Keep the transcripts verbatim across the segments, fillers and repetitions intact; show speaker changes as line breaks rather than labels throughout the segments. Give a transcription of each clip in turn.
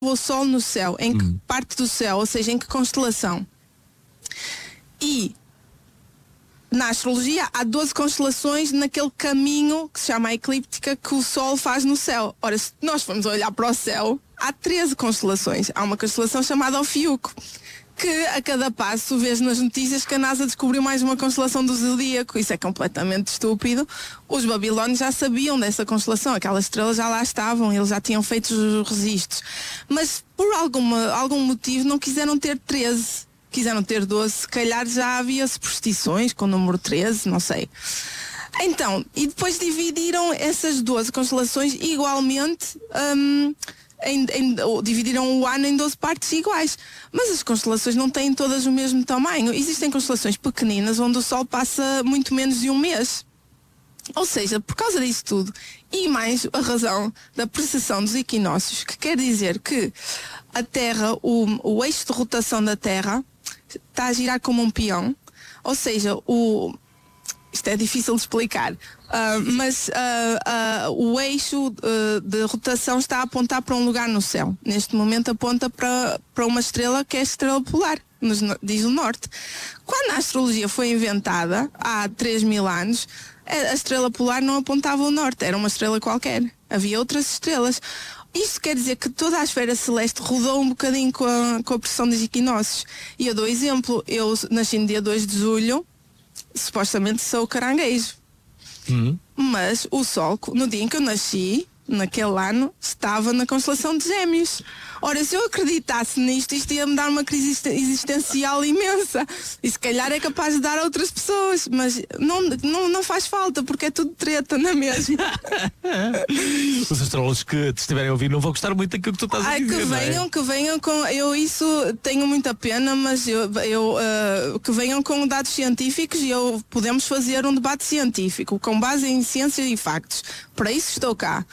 o Sol no céu, em que hum. parte do céu, ou seja, em que constelação. E na astrologia há doze constelações naquele caminho que se chama a eclíptica que o Sol faz no céu. Ora, se nós formos olhar para o céu, há treze constelações. Há uma constelação chamada Ofiuco, que a cada passo vês nas notícias que a NASA descobriu mais uma constelação do Zodíaco. Isso é completamente estúpido. Os babilónios já sabiam dessa constelação, aquelas estrelas já lá estavam, eles já tinham feito os registros. Mas por alguma, algum motivo não quiseram ter treze, quiseram ter doze. Se calhar já havia superstições com o número treze, não sei. Então, e depois dividiram essas doze constelações igualmente... Hum, Em, em, dividiram o ano em doze partes iguais. Mas as constelações não têm todas o mesmo tamanho. Existem constelações pequeninas onde o Sol passa muito menos de um mês. Ou seja, por causa disso tudo, e mais a razão da precessão dos equinócios, que quer dizer que a Terra, o, o eixo de rotação da Terra está a girar como um peão. Ou seja, o... Isto é difícil de explicar, uh, mas uh, uh, o eixo uh, de rotação está a apontar para um lugar no céu. Neste momento aponta para, para uma estrela que é a estrela polar, nos, diz o norte. Quando a astrologia foi inventada, há três mil anos, a estrela polar não apontava ao norte, era uma estrela qualquer. Havia outras estrelas. Isto quer dizer que toda a esfera celeste rodou um bocadinho com a, com a pressão dos equinócios. E eu dou exemplo, eu nasci no dia dois de julho, supostamente sou caranguejo. Uhum. Mas o Sol, no dia em que eu nasci, naquele ano, estava na constelação de Gêmeos. Ora, se eu acreditasse nisto, isto ia me dar uma crise existencial imensa. E se calhar é capaz de dar a outras pessoas. Mas não, não, não faz falta, porque é tudo treta, não é mesmo?
Os astrólogos que te estiverem a ouvir não vão gostar muito daquilo que tu estás a dizer.
Ai, que venham,
é?
que venham com... Eu isso tenho muita pena, mas eu, eu, uh, que venham com dados científicos e eu podemos fazer um debate científico, com base em ciência e factos. Para isso estou cá.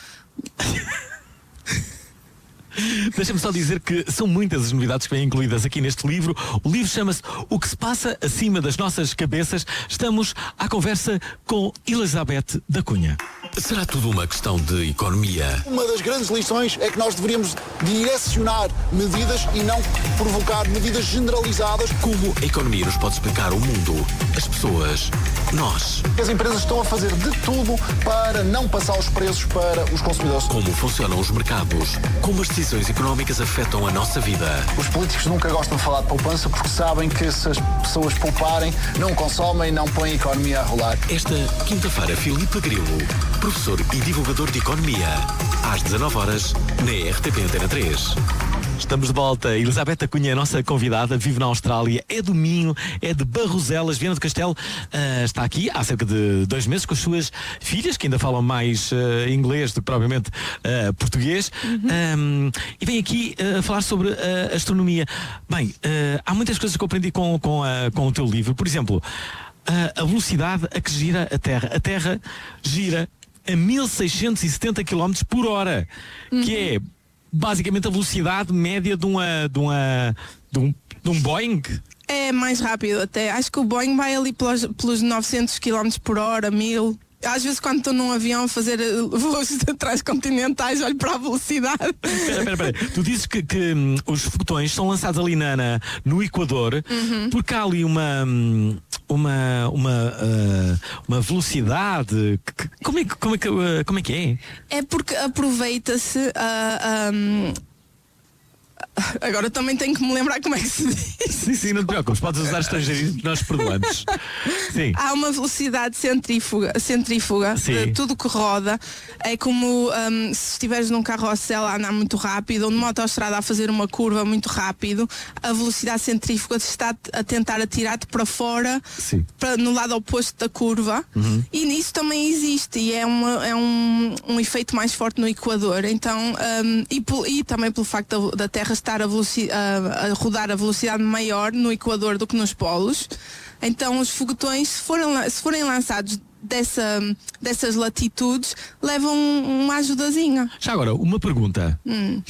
Deixa-me só dizer que são muitas as novidades que vêm incluídas aqui neste livro. O livro chama-se O que se passa acima das nossas cabeças. Estamos à conversa com Elizabeth da Cunha.
Será tudo uma questão de economia?
Uma das grandes lições é que nós deveríamos direcionar medidas e não provocar medidas generalizadas.
Como a economia nos pode explicar o mundo, as pessoas, nós?
As empresas estão a fazer de tudo para não passar os preços para os consumidores.
Como funcionam os mercados? Como as decisões económicas afetam a nossa vida?
Os políticos nunca gostam de falar de poupança porque sabem que se as pessoas pouparem, não consomem e não põem a economia a rolar.
Esta quinta-feira, Filipe Grilo, professor e divulgador de economia, às dezanove horas, na R T P Antena três.
Estamos de volta. Elizabeth da Cunha é a nossa convidada, vive na Austrália, é do Minho, é de Barroselas, Viana do Castelo. Uh, está aqui há cerca de dois meses com as suas filhas, que ainda falam mais uh, inglês do que propriamente uh, português. Uhum. Um, e vem aqui uh, falar sobre uh, astronomia. Bem, uh, há muitas coisas que eu aprendi com, com, uh, com o teu livro. Por exemplo, uh, a velocidade a que gira a Terra. A Terra gira a mil seiscentos e setenta quilómetros por hora, uhum. que é basicamente a velocidade média de, uma, de, uma, de, um, de um Boeing.
É mais rápido até. Acho que o Boeing vai ali pelos, pelos novecentos quilómetros por hora, mil. Às vezes quando estou num avião a fazer voos transcontinentais, olho para a velocidade.
Espera, espera, espera. Tu dizes que, que hum, os foguetões são lançados ali na, na, no Equador, uhum. porque há ali uma... uma uma uh, uma velocidade. Como é que como é que uh, como é que é?
É porque aproveita-se uh, um... Agora também tenho que me lembrar como é que se diz.
Sim, sim, não te preocupes, podes usar estrangeiros, nós perdoamos. Sim.
Há uma velocidade centrífuga, centrífuga de tudo que roda. É como um, se estiveres num carrossel a andar muito rápido ou numa autoestrada a fazer uma curva muito rápido, a velocidade centrífuga está a tentar atirar-te para fora, para, no lado oposto da curva. Uhum. E nisso também existe e é, uma, é um, um efeito mais forte no Equador. Então, um, e, e também pelo facto da, da Terra estar a, a, a rodar a velocidade maior no Equador do que nos polos, então os foguetões, se forem, se forem lançados dessa, dessas latitudes, levam uma ajudazinha.
Já agora, uma pergunta. Hum.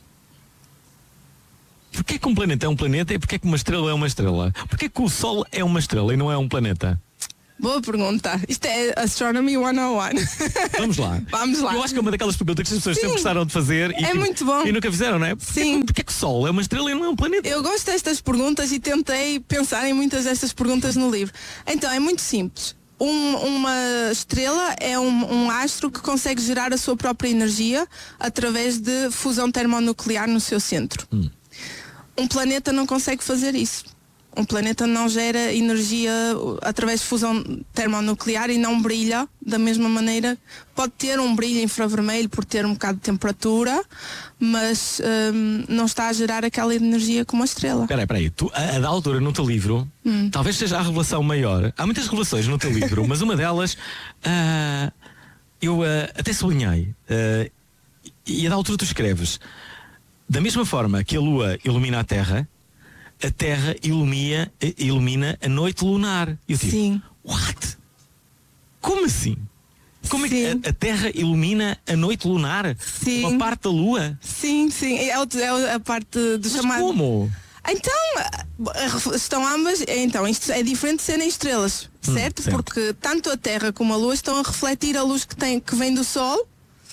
Porquê que um planeta é um planeta e porquê que uma estrela é uma estrela? Porquê que o Sol é uma estrela e não é um planeta?
Boa pergunta. Isto é Astronomy cento e um.
Vamos lá.
Vamos lá.
Eu acho que é uma daquelas perguntas que as pessoas
Sim.
sempre gostaram de fazer e,
É
que-
muito bom.
e nunca fizeram, não é? Porquê,
Sim.
Porque é que o Sol é uma estrela e não é um planeta?
Eu gosto destas perguntas e tentei pensar em muitas destas perguntas no livro. Então, é muito simples. Um- uma estrela é um, um astro que consegue gerar a sua própria energia através de fusão termonuclear no seu centro.
Hum.
Um planeta não consegue fazer isso. Um planeta não gera energia através de fusão termonuclear e não brilha da mesma maneira. Pode ter um brilho infravermelho por ter um bocado de temperatura, mas hum, não está a gerar aquela energia como a estrela.
Espera aí, espera aí. Tu, a, a da altura no teu livro,
Hum.
talvez seja a revelação maior. Há muitas revelações no teu livro, mas uma delas ah, eu ah, até sublinhei. Ah, e a da altura tu escreves: da mesma forma que a Lua ilumina a Terra, a Terra ilumina, ilumina a noite lunar. E eu digo,
Sim.
what? Como assim? Como é
Sim.
que a, a Terra ilumina a noite lunar?
Sim.
Uma parte da Lua?
Sim, sim. É, o- é a parte do
Mas
chamado.
como?
Então, a- estão ambas. Então, isto é diferente de serem estrelas, certo?
certo.
Porque tanto a Terra como a Lua estão a refletir a luz que, tem, que vem do Sol.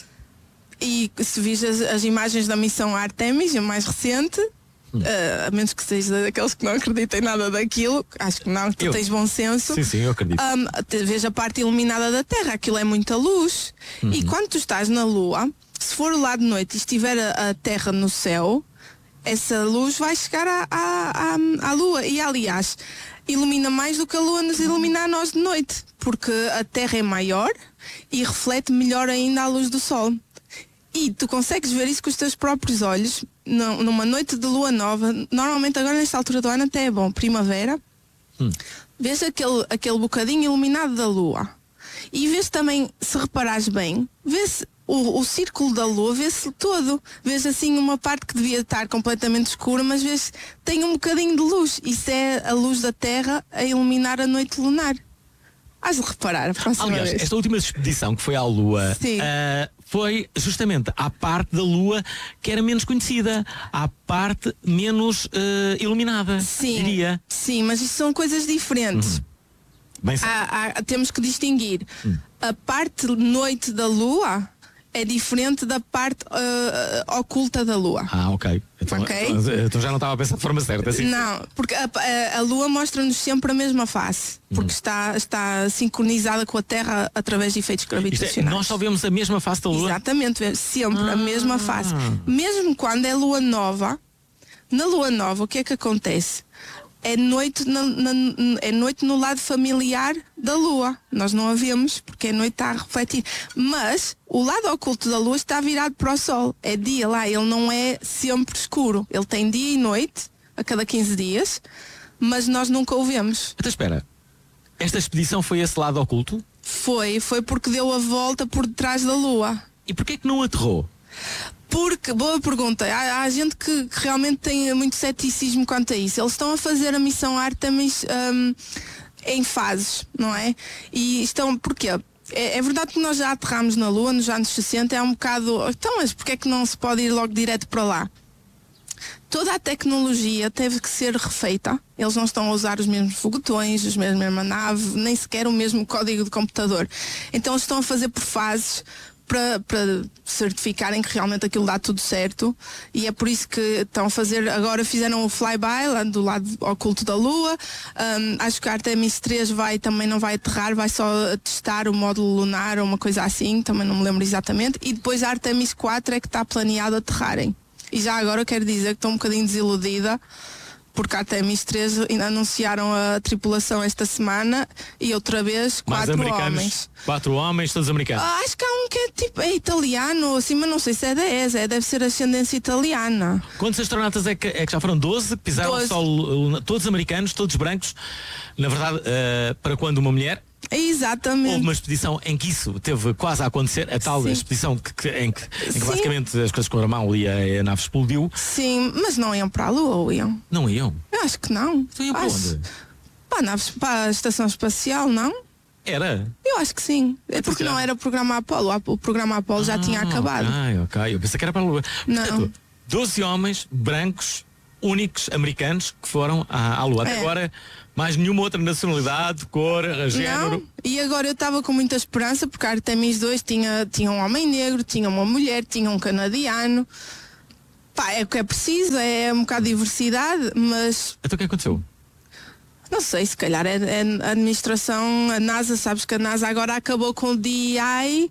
E se vis as, as imagens da missão Artemis, a mais recente, eh, a menos que seja daqueles que não acreditem nada daquilo, acho que não, tu
Eu-
tens bom senso.
Sim, sim, eu acredito.
Um, te- veja a parte iluminada da Terra, aquilo é muita luz. E quando tu estás na Lua, se for lá de noite e estiver a, a Terra no céu, essa luz vai chegar à, à, à, à Lua. E aliás, ilumina mais do que a Lua nos ilumina a nós de noite, porque a Terra é maior e reflete melhor ainda a luz do Sol. E tu consegues ver isso com os teus próprios olhos nu- numa noite de lua nova. Normalmente agora nesta altura do ano até é bom, primavera. Vês aquele, aquele bocadinho iluminado da lua. E vês também, se reparares bem, vês o, o círculo da lua, vês todo. Vês assim uma parte que devia estar completamente escura, mas vês tem um bocadinho de luz. Isso é a luz da Terra a iluminar a noite lunar. Hás de reparar a próxima
Aliás,
vez.
esta última expedição que foi à Lua
Sim.
ah, foi justamente à parte da Lua que era menos conhecida, à parte menos ah, iluminada,
Sim,
diria.
sim, mas isso são coisas diferentes.
Bem, sei.
Há- há- temos que distinguir. A parte noite da Lua é diferente da parte ah, oculta da Lua.
Ah, ok. Então,
Ok.
então- então já não estava a pensar de forma certa. Assim.
Não, porque a, a- a Lua mostra-nos sempre a mesma face, porque está, está sincronizada com a Terra através de efeitos
Isto é,
gravitacionais.
nós só vemos a mesma face da Lua.
Exatamente, vê- sempre a mesma face.
Ah.
Mesmo quando é lua nova, na lua nova o que é que acontece? É noite, na- na- é noite no lado familiar da lua. Nós não a vemos porque a noite está a refletir. Mas o lado oculto da lua está virado para o sol. É dia lá, ele não é sempre escuro. Ele tem dia e noite a cada quinze dias, mas nós nunca o vemos.
Então espera, esta expedição foi esse lado oculto?
Foi, foi porque deu a volta por detrás da lua.
E porquê que não aterrou?
Porque, boa pergunta, há, há gente que, que realmente tem muito ceticismo quanto a isso. Eles estão a fazer a missão Artemis hum, em fases, não é? E estão, porquê? É, é verdade que nós já aterramos na Lua nos anos sessenta, é um bocado, então mas porquê é que não se pode ir logo direto para lá? Toda a tecnologia teve que ser refeita. Eles não estão a usar os mesmos foguetões, os mesmos, a mesma nave, nem sequer o mesmo código de computador. Então eles estão a fazer por fases para, para certificarem que realmente aquilo dá tudo certo. E é por isso que estão a fazer, agora fizeram o flyby lá do lado oculto da Lua. Hum, acho que a Artemis três vai, também não vai aterrar, vai só testar o módulo lunar ou uma coisa assim, também não me lembro exatamente. E depois a Artemis quatro é que está planeado aterrarem. E já agora eu quero dizer que estou um bocadinho desiludida, porque a Artemis três ainda anunciaram a tripulação esta semana e outra vez
Mais
quatro
americanos.
homens.
Quatro homens, todos americanos.
Ah, acho que há um que é tipo é italiano, assim, mas não sei se é da E S A, é, deve ser ascendência italiana.
Quantos astronautas é que, é que já foram? doze? Pisaram
Doze.
o solo, todos americanos, todos brancos. Na verdade, eh, para quando uma mulher.
Exatamente.
Houve uma expedição em que isso teve quase a acontecer, a tal
Sim.
expedição que, que- em, que, em que
Sim.
basicamente as coisas correram mal e a, a nave explodiu.
Sim, mas não iam para a Lua ou iam?
Não iam.
Eu acho que não.
Então iam para
Acho-
onde?
Para a, nave, para a estação espacial, não?
Era.
Eu acho que sim. É
Então,
porque
será?
não era o programa Apollo. O programa Apollo já tinha
Ah,
acabado.
Ok, ok. Eu pensei que era para a Lua.
Não.
Portanto, doze homens brancos únicos americanos que foram à, à Lua. Até
É.
agora, mais nenhuma outra nacionalidade, cor, género.
Não, e agora eu estava com muita esperança porque a Artemis dois tinha, tinha um homem negro, tinha uma mulher, tinha um canadiano. Pá, é o que é preciso, é um bocado de diversidade, mas
Então o que aconteceu?
não sei, se calhar é, é a administração, a NASA, sabes que a NASA agora acabou com o D E I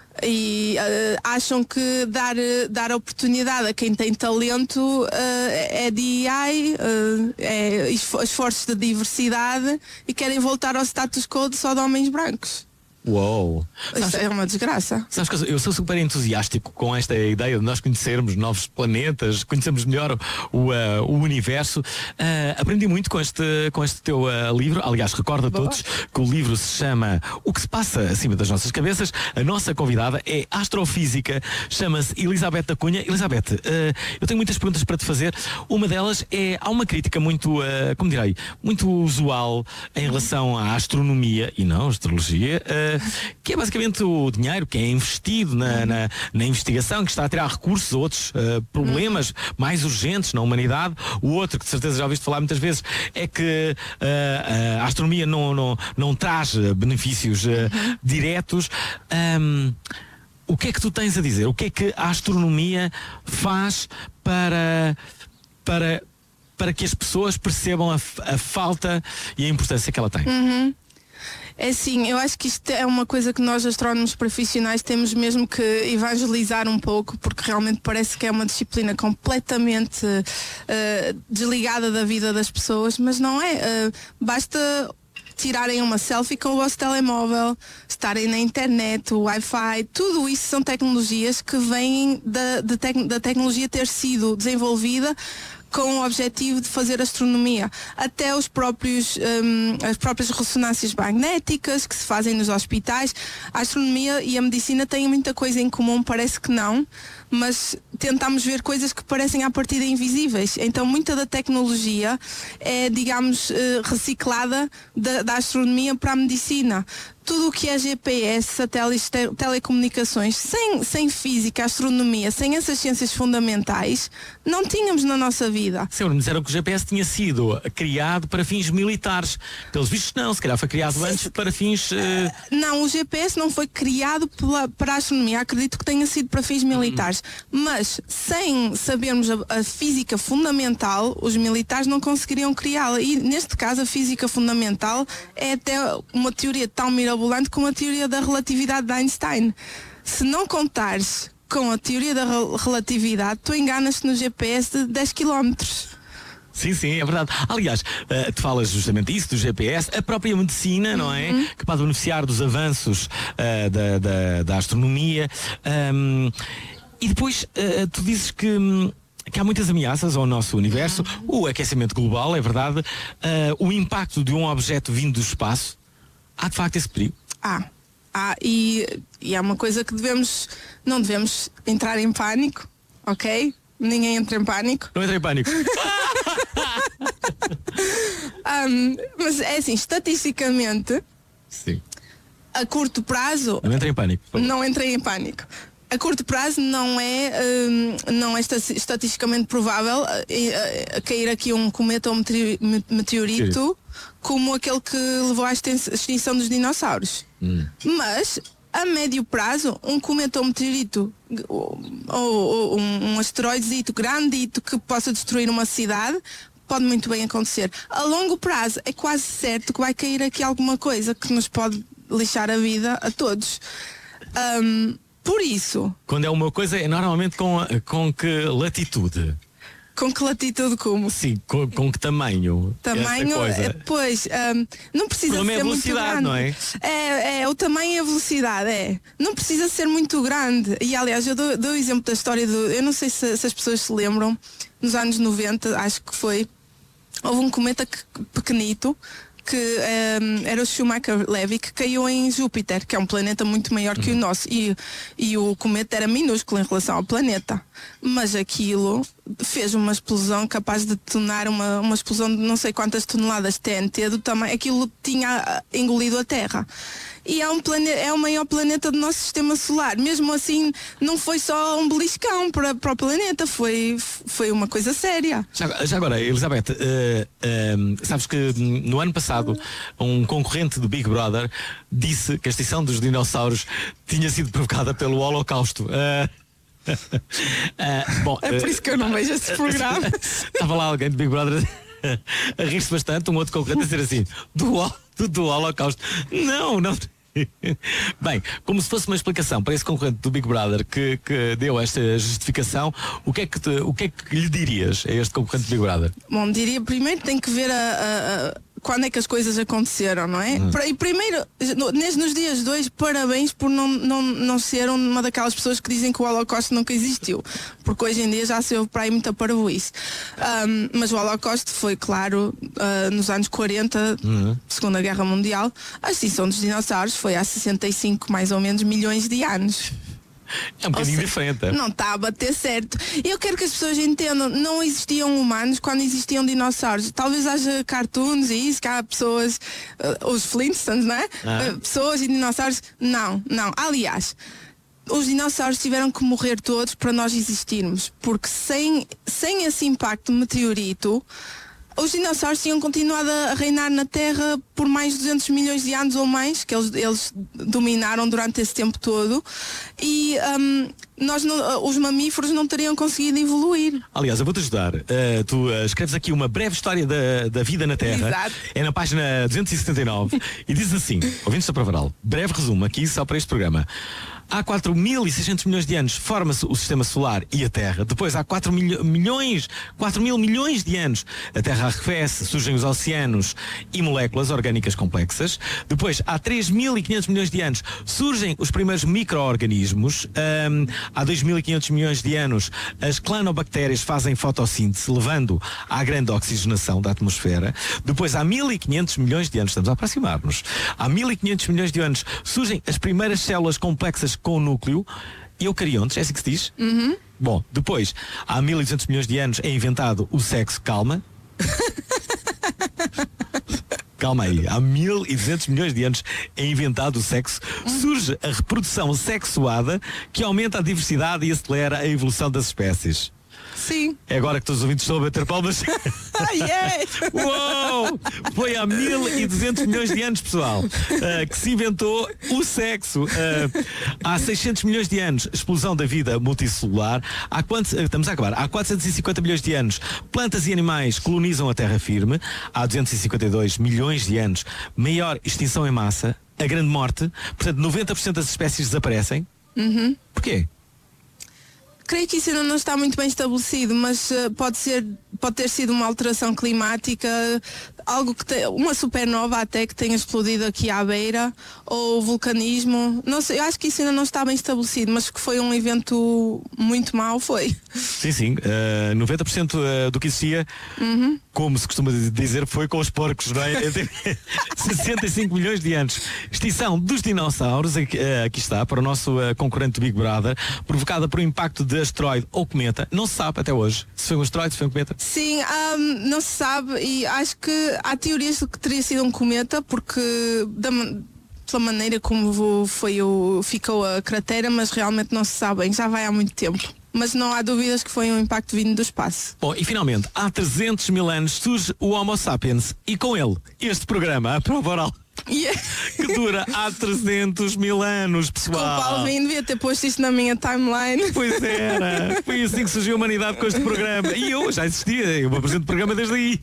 e uh, acham que dar, dar oportunidade a quem tem talento uh, é D E I, uh, é esfor- esforços de diversidade e querem voltar ao status quo de só de homens brancos.
Uou!
Isso é uma desgraça.
Sabes que eu sou super entusiástico com esta ideia de nós conhecermos novos planetas, conhecermos melhor o, uh, o universo. Uh, aprendi muito com este, com este teu uh, livro. Aliás, recordo a todos que o livro se chama O que se passa acima das nossas cabeças. A nossa convidada é astrofísica, chama-se Elizabeth da Cunha. Elizabeth, uh, eu tenho muitas perguntas para te fazer. Uma delas é, há uma crítica muito, uh, como direi, muito usual em relação à astronomia e não à astrologia, uh, que é basicamente o dinheiro que é investido na, na, na investigação, que está a tirar recursos a outros uh, problemas mais urgentes na humanidade. O outro, que de certeza já ouviste falar muitas vezes, é que uh, a astronomia não, não, não traz benefícios uh, diretos. Um, o que é que tu tens a dizer? O que é que a astronomia faz para... para para que as pessoas percebam a, a falta e a importância que ela tem?
Uhum. É assim, eu acho que isto é uma coisa que nós astrónomos profissionais temos mesmo que evangelizar um pouco, porque realmente parece que é uma disciplina completamente uh, desligada da vida das pessoas, mas não é. Uh, basta tirarem uma selfie com o vosso telemóvel, estarem na internet, o Wi-Fi, tudo isso são tecnologias que vêm da, de tec- da tecnologia ter sido desenvolvida com o objetivo de fazer astronomia. Até os próprios, um, as próprias ressonâncias magnéticas que se fazem nos hospitais. A astronomia e a medicina têm muita coisa em comum, parece que não, mas tentamos ver coisas que parecem à partida invisíveis. Então muita da tecnologia é, digamos, reciclada da, da astronomia para a medicina. Tudo o que é G P S, satélites, te- telecomunicações, sem, sem física, astronomia, sem essas ciências fundamentais, não tínhamos na nossa vida.
Sempre me disseram que o G P S tinha sido criado para fins militares. Pelos vistos não, se calhar foi criado antes para fins... Uh...
Não, o G P S não foi criado pela, para a astronomia, acredito que tenha sido para fins militares. Hum. Mas sem sabermos a, a física fundamental, os militares não conseguiriam criá-la. E neste caso a física fundamental é até uma teoria tão mirabolante como a teoria da relatividade de Einstein. Se não contares com a teoria da rel- relatividade, tu enganas-te no G P S de dez quilómetros.
Sim, sim, é verdade. Aliás, uh, tu falas justamente isso, do G P S, a própria medicina, não é?
Uhum.
Que pode beneficiar dos avanços uh, da, da, da astronomia. Um, e depois, uh, tu dizes que... Um, que há muitas ameaças ao nosso universo, o aquecimento global, é verdade, uh, o impacto de um objeto vindo do espaço. Há de facto esse perigo?
Ah, ah e, e é uma coisa que devemos, não devemos entrar em pânico, ok? Ninguém entra em pânico.
Não entrei em pânico.
um, mas é assim, estatisticamente,
Sim.
a curto prazo,
Não entrei em pânico.
não entrei em pânico. A curto prazo não é, um, não é esta- estatisticamente provável uh, uh, cair aqui um cometa ou um meteo- me- meteorito como aquele que levou à exten- extinção dos dinossauros.
Hum.
Mas, a médio prazo, um cometa ou um meteorito ou, ou- ou um, um asteroidezito grandito que possa destruir uma cidade pode muito bem acontecer. A longo prazo é quase certo que vai cair aqui alguma coisa que nos pode lixar a vida a todos. Um, por isso,
Quando é uma coisa, é normalmente com, com que latitude?
com que latitude como?
Sim, com, com que tamanho?
Tamanho,
Essa coisa.
é, pois, um, não precisa
O problema é
ser
a
muito
velocidade,
grande.
não é?
É, é, o tamanho e a velocidade, é. Não precisa ser muito grande. E aliás, eu dou, dou o exemplo da história do. Eu não sei se, se as pessoas se lembram, nos anos noventa, acho que foi, houve um cometa que, pequenito que um, era o Schumacher-Levy, que caiu em Júpiter, que é um planeta muito maior que o nosso, e, e o cometa era minúsculo em relação ao planeta, mas aquilo fez uma explosão capaz de detonar uma, uma explosão de não sei quantas toneladas de T N T do tamanho. Aquilo tinha engolido a Terra. E é, um plane... é o maior planeta do nosso sistema solar. Mesmo assim, não foi só um beliscão para, para o planeta, foi, foi uma coisa séria.
Já, já agora, Elizabeth, uh, uh, sabes que no ano passado um concorrente do Big Brother disse que a extinção dos dinossauros tinha sido provocada pelo Holocausto. Uh, uh, bom,
é por isso que eu não vejo esse programa.
Estava lá alguém do Big Brother a rir-se bastante, um outro concorrente a dizer assim, do, do, do Holocausto. Não, não. Bem, como se fosse uma explicação para esse concorrente do Big Brother que, que deu esta justificação, o que, é que te, o que é que lhe dirias a este concorrente do Big Brother?
Bom, diria primeiro tem que ver a, a, a quando é que as coisas aconteceram, não é? Hum. E primeiro, nos dias de hoje, parabéns por não, não, não ser uma daquelas pessoas que dizem que o Holocausto nunca existiu, porque hoje em dia já se ouve para aí muita parvoíce. Um, mas o Holocausto foi, claro, uh, nos anos quarenta, uhum. Segunda Guerra Mundial. A extinção dos dinossauros foi há sessenta e cinco, mais ou menos, milhões de anos.
É um bocadinho diferente.
Não está a bater certo. Eu quero que as pessoas entendam, não existiam humanos quando existiam dinossauros. Talvez haja cartoons e isso, que há pessoas, uh, os Flintstones, não é? Ah. Uh, pessoas e dinossauros. Não, não. Aliás, os dinossauros tiveram que morrer todos para nós existirmos. Porque sem, sem esse impacto de meteorito, os dinossauros tinham continuado a reinar na Terra por mais de duzentos milhões de anos ou mais, que eles, eles dominaram durante esse tempo todo, e um, nós não, os mamíferos não teriam conseguido evoluir.
Aliás, eu vou-te ajudar. Uh, tu uh, escreves aqui uma breve história da, da vida na Terra.
Exato.
É na página duzentos e setenta e nove e diz assim, ouvindo-se a Provaral, breve resumo aqui só para este programa. Há quatro mil e seiscentos milhões de anos forma-se o sistema solar e a Terra. Depois há quatro milhões, quatro mil milhões de anos a Terra arrefece, surgem os oceanos e moléculas orgânicas complexas. Depois há três mil e quinhentos milhões de anos surgem os primeiros micro-organismos. Um, há dois mil e quinhentos milhões de anos as clanobactérias fazem fotossíntese, levando à grande oxigenação da atmosfera. Depois há mil e quinhentos milhões de anos, estamos a aproximar-nos, há mil e quinhentos milhões de anos surgem as primeiras células complexas com o núcleo eucariontes, é assim que se diz?
Uhum.
Bom, depois, há mil e duzentos milhões de anos é inventado o sexo, calma. Calma aí, há mil e duzentos milhões de anos é inventado o sexo, surge a reprodução sexuada que aumenta a diversidade e acelera a evolução das espécies.
Sim.
É agora que todos os ouvintes estão a bater palmas.
Yeah.
Uou! Foi há mil e duzentos milhões de anos, pessoal, uh, que se inventou o sexo. Uh, há seiscentos milhões de anos, explosão da vida multicelular. Há quantos, uh, estamos a acabar. Há quatrocentos e cinquenta milhões de anos, plantas e animais colonizam a terra firme. Há duzentos e cinquenta e dois milhões de anos, maior extinção em massa, a grande morte. Portanto, noventa por cento das espécies desaparecem.
Uhum.
Porquê?
Creio que isso ainda não está muito bem estabelecido, mas uh, pode ser, pode ter sido uma alteração climática, algo que te, uma supernova até que tenha explodido aqui à beira, ou vulcanismo. Não sei, eu acho que isso ainda não está bem estabelecido, mas que foi um evento muito mau, foi.
Sim, sim. Uh, noventa por cento do que existia,
uhum.
como se costuma dizer, foi com os porcos, não é? sessenta e cinco milhões de anos. Extinção dos dinossauros, aqui, uh, aqui está, para o nosso uh, concorrente Big Brother, provocada por um impacto de asteroide ou cometa. Não se sabe até hoje se foi um asteroide, se foi um cometa.
Sim, um, não se sabe, e acho que há teorias de que teria sido um cometa, porque da, pela maneira como foi o, ficou a cratera, mas realmente não se sabe bem, já vai há muito tempo. Mas não há dúvidas que foi um impacto vindo do espaço.
Bom, e finalmente, há trezentos mil anos surge o Homo sapiens e com ele este programa, a Prova Oral.
Yeah.
Que dura há trezentos mil anos, pessoal.
Desculpa, Alvin, devia ter posto isto na minha timeline.
Pois era, foi assim que surgiu a humanidade com este programa. E eu já existia, eu apresento o programa desde aí.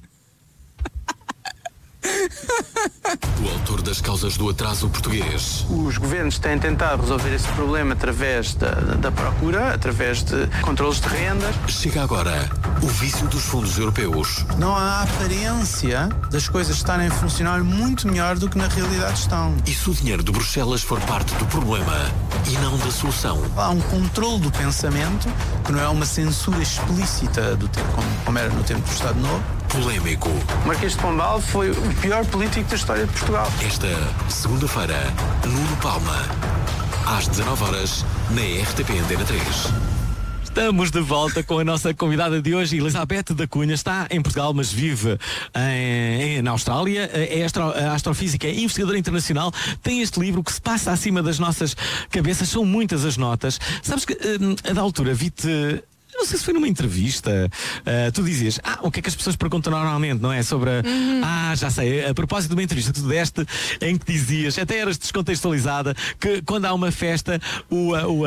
O autor das causas do atraso português.
Os governos têm tentado resolver esse problema através da, da procura, através de controles de rendas.
Chega agora o vício dos fundos europeus.
Não há aparência das coisas estarem a funcionar muito melhor do que na realidade estão.
E se o dinheiro de Bruxelas for parte do problema e não da solução?
Há um controle do pensamento, que não é uma censura explícita do tempo, como, como era no tempo do Estado Novo.
Polémico.
Marquês de Pombal foi o pior político da história de Portugal.
Esta segunda-feira, Nuno Palma, às dezanove horas, na R T P Antena três.
Estamos de volta com a nossa convidada de hoje, Elizabeth da Cunha. Está em Portugal, mas vive em, em, na Austrália. É astro, astrofísica, é investigadora internacional. Tem este livro que se passa acima das nossas cabeças. São muitas as notas. Sabes que, a da altura, vi-te... Não sei se foi numa entrevista, uh, tu dizias, ah, o que é que as pessoas perguntam normalmente, não é? Sobre, a, uhum. ah, já sei, a propósito de uma entrevista que tu deste, em que dizias, até eras descontextualizada, que quando há uma festa, o, o,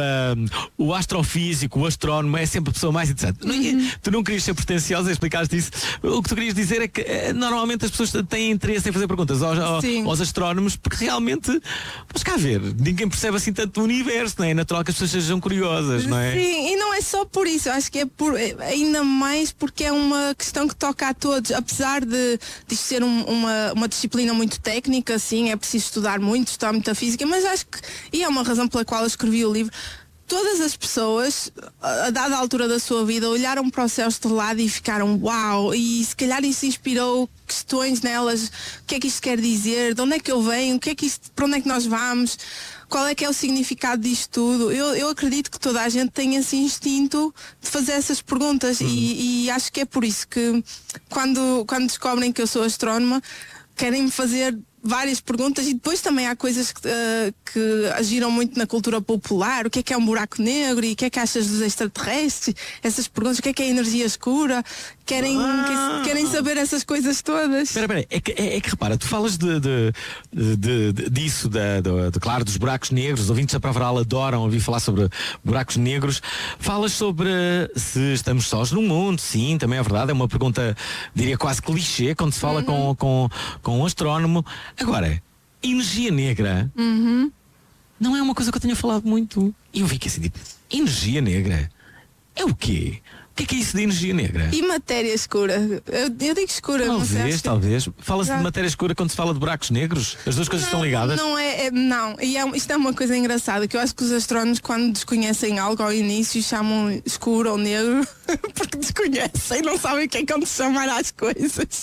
o astrofísico, o astrónomo é sempre a pessoa mais interessante. Uhum. Tu não querias ser pretenciosa, explicaste isso. O que tu querias dizer é que uh, normalmente as pessoas têm interesse em fazer perguntas aos, aos, aos astrónomos, porque realmente, vamos cá ver, ninguém percebe assim tanto o universo, não é? É natural que as pessoas sejam curiosas, não é?
Sim, e não é só por isso. Acho que é por, ainda mais porque é uma questão que toca a todos, apesar de, de ser um, uma, uma disciplina muito técnica, sim, é preciso estudar muito, estudar muita física, mas acho que, e é uma razão pela qual eu escrevi o livro, todas as pessoas, a dada altura da sua vida, olharam para o céu estrelado e ficaram uau, e se calhar isso inspirou questões nelas, o que é que isto quer dizer, de onde é que eu venho, o que é que isto, para onde é que nós vamos, qual é que é o significado disto tudo. Eu, eu acredito que toda a gente tem esse instinto de fazer essas perguntas, uhum. e, e acho que é por isso que quando, quando descobrem que eu sou astrónoma, querem-me fazer várias perguntas, e depois também há coisas que, uh, que agiram muito na cultura popular. O que é que é um buraco negro e o que é que achas dos extraterrestres? Essas perguntas, o que é que é energia escura? Querem, ah. que, querem saber essas coisas todas.
Espera, espera, é que, é, é que repara, tu falas de, de, de, de disso, de, de, de, claro, dos buracos negros. Os ouvintes da Prova Oral adoram ouvir falar sobre buracos negros. Falas sobre se estamos sós no mundo. Sim, também é verdade, é uma pergunta, diria quase clichê, quando se fala uhum. com, com, com um astrónomo. Agora, energia negra
uhum.
não é uma coisa que eu tenha falado muito. E eu vi que assim, tipo, energia negra é o quê? O que é que é isso de energia negra?
E matéria escura? Eu, eu digo escura.
Talvez,
não
talvez. Fala-se de matéria escura quando se fala de buracos negros? As duas coisas
não,
estão ligadas?
Não é, é não. E é, isto é uma coisa engraçada, que eu acho que os astrónomos, quando desconhecem algo ao início, chamam escuro ou negro, porque desconhecem, não sabem o que é que vão chamar às coisas.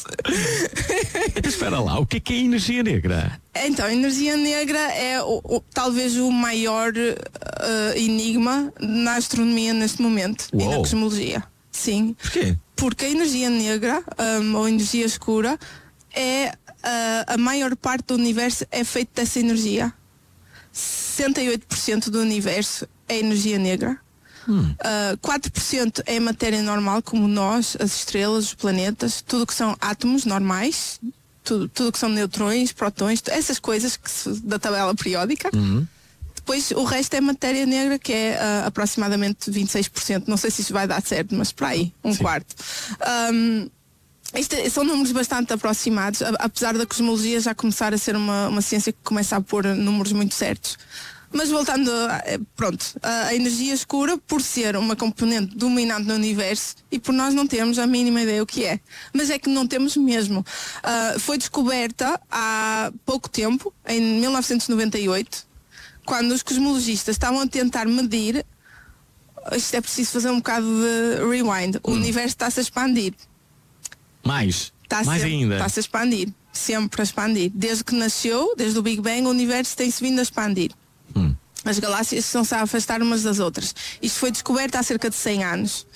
Então espera lá, o que é que é energia negra?
Então, a energia negra é o, o, talvez o maior uh, enigma na astronomia neste momento. Uou. E na cosmologia. Sim.
Porquê?
Porque a energia negra, um, ou energia escura, é uh, a maior parte do universo é feita dessa energia. sessenta e oito por cento do universo é energia negra.
Hum.
Uh, quatro por cento é matéria normal, como nós, as estrelas, os planetas, tudo que são átomos normais. Tudo, tudo que são neutrões, protões, essas coisas que se, da tabela periódica.
Uhum.
Depois o resto é matéria negra, que é uh, aproximadamente vinte e seis por cento. Não sei se isso vai dar certo, mas para aí, um Sim. quarto. Um, isto é, são números bastante aproximados, a, apesar da cosmologia já começar a ser uma, uma ciência que começa a pôr números muito certos. Mas voltando, a, pronto, a energia escura, por ser uma componente dominante no universo e por nós não termos a mínima ideia o que é. Mas é que não temos mesmo. Uh, foi descoberta há pouco tempo, em mil novecentos e noventa e oito, quando os cosmologistas estavam a tentar medir, isto é preciso fazer um bocado de rewind, o hum. universo está-se a expandir.
Mais?
Está
Mais
sempre,
ainda?
Está-se a expandir, sempre a expandir. Desde que nasceu, desde o Big Bang, o universo tem-se vindo a expandir.
Hum.
As galáxias estão-se a afastar umas das outras. Isto foi descoberto há cerca de cem anos.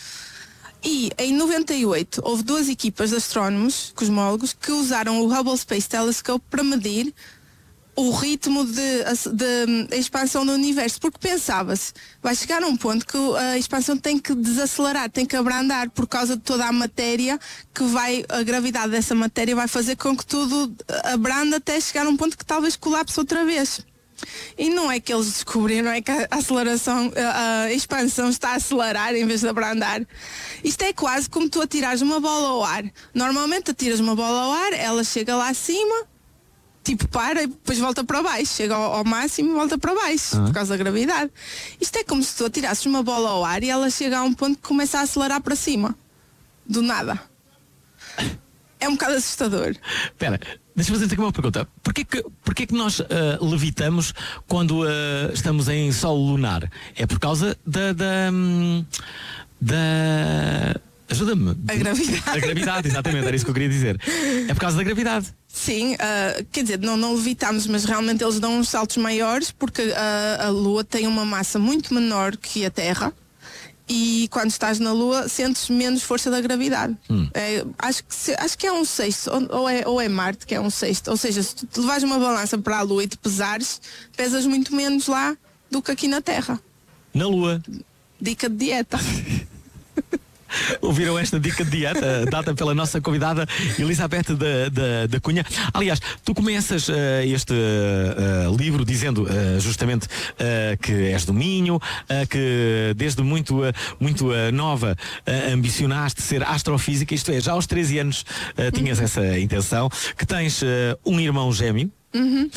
E em noventa e oito houve duas equipas de astrónomos, cosmólogos, que usaram o Hubble Space Telescope para medir o ritmo de, de, de expansão do universo, porque pensava-se, vai chegar a um ponto que a expansão tem que desacelerar, tem que abrandar por causa de toda a matéria que vai, a gravidade dessa matéria vai fazer com que tudo abranda até chegar a um ponto que talvez colapse outra vez. E não é que eles descobriram, é que a aceleração, a, a expansão está a acelerar em vez de abrandar. Isto é quase como tu atirares uma bola ao ar. Normalmente atiras uma bola ao ar, ela chega lá acima, tipo para e depois volta para baixo. Chega ao, ao máximo e volta para baixo, uhum. por causa da gravidade. Isto é como se tu atirasses uma bola ao ar e ela chega a um ponto que começa a acelerar para cima. Do nada. É um bocado assustador.
Espera, deixa-me fazer aqui uma pergunta. Porquê que, porquê que nós uh, levitamos quando uh, estamos em solo lunar? É por causa da... da, da... Ajuda-me.
A gravidade.
A gravidade, exatamente, era isso que eu queria dizer. É por causa da gravidade.
Sim, uh, quer dizer, não, não levitamos, mas realmente eles dão uns saltos maiores porque uh, a Lua tem uma massa muito menor que a Terra. e quando estás na Lua sentes menos força da gravidade. Hum. É, acho, que se, acho que é um sexto, ou, ou, é, ou é Marte que é um sexto. Ou seja, se tu levares uma balança para a Lua e te pesares, pesas muito menos lá do que aqui na Terra.
Na Lua.
Dica de dieta.
Ouviram esta dica de dieta dada pela nossa convidada Elizabeth da, da, da Cunha. Aliás, tu começas uh, este uh, livro dizendo uh, justamente uh, que és do Minho, uh, que desde muito, uh, muito uh, nova uh, ambicionaste ser astrofísica, isto é, já aos treze anos uh, tinhas uhum. essa intenção, que tens uh, um irmão gêmeo. Uhum.